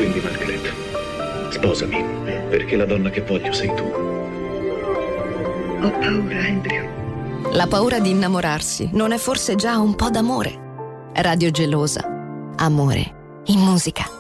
Quindi, Margaret, sposami, perché la donna che voglio sei tu. Ho paura, Andrew. La paura di innamorarsi non è forse già un po' d'amore? Radio Gelosa. Amore in musica.